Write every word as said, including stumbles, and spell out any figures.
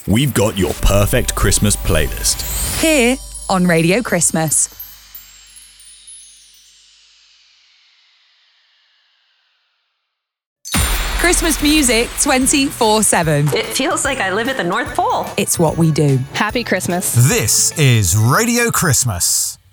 we've got your perfect Christmas playlist. Here on Radio Christmas. Christmas music twenty-four seven. It feels like I live at the North Pole. It's what we do. Happy Christmas. This is Radio Christmas.